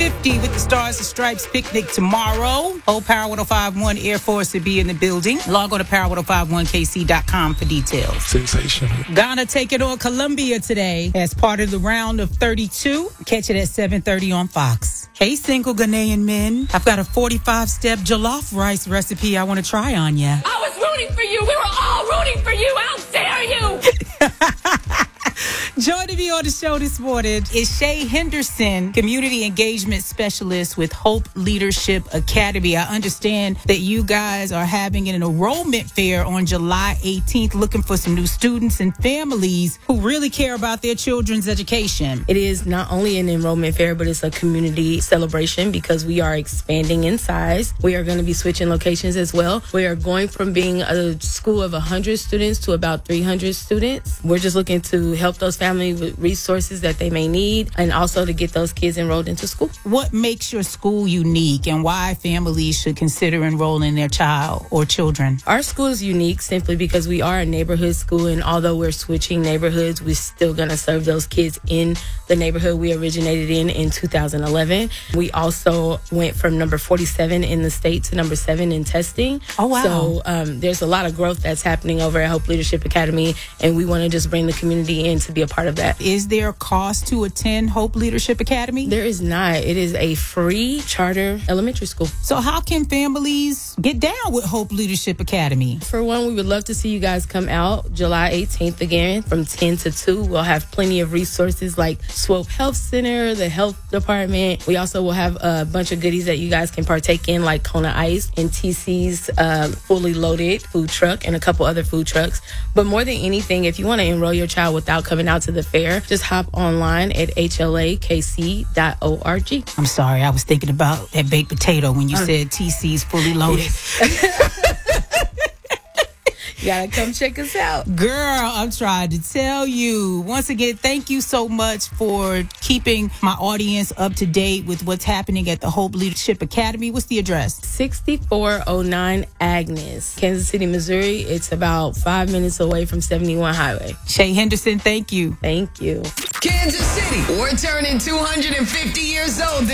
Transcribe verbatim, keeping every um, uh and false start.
fifty with the Stars and Stripes picnic tomorrow. Old Power one oh five point one Air Force will be in the building. Log on to power one oh five one K C dot com for details. Sensational. Ghana taking on Colombia today as part of the round of thirty-two. Catch it at seven thirty on Fox. Hey, single Ghanaian men. I've got a forty-five step jollof rice recipe I want to try on ya. I was rooting for you. We were all rooting for you. How dare you? Joining me on the show this morning is Shay Henderson, Community Engagement Specialist with Hope Leadership Academy. I understand that you guys are having an enrollment fair on July eighteenth, looking for some new students and families who really care about their children's education. It is not only an enrollment fair, but it's a community celebration because we are expanding in size. We are going to be switching locations as well. We are going from being a school of one hundred students to about three hundred students. We're just looking to help those families with resources that they may need and also to get those kids enrolled into school. What makes your school unique and why families should consider enrolling their child or children? Our school is unique simply because we are a neighborhood school, and although we're switching neighborhoods, we're still going to serve those kids in the neighborhood we originated in in two thousand eleven. We also went from number forty-seven in the state to number seven in testing. Oh, wow. So um, there's a lot of growth that's happening over at Hope Leadership Academy, and we want to just bring the community in to be a part of that. Is there a cost to attend Hope Leadership Academy? There is not. It is a free charter elementary school. So how can families get down with Hope Leadership Academy? For one, we would love to see you guys come out July eighteenth again from ten to two. We'll have plenty of resources like Swope Health Center, the health department. We also will have a bunch of goodies that you guys can partake in, like Kona Ice and T C's uh, fully loaded food truck and a couple other food trucks. But more than anything, if you want to enroll your child without coming out to the fair, just hop online at H L A K C dot org. I'm sorry, I was thinking about that baked potato when you uh, said T C's fully loaded. You gotta come check us out. Girl, I'm trying to tell you. Once again, thank you so much for keeping my audience up to date with what's happening at the Hope Leadership Academy. What's the address? sixty-four oh nine Agnes, Kansas City, Missouri. It's about five minutes away from seventy-one Highway. Shay Henderson, thank you. Thank you. Kansas City, we're turning two hundred fifty years old.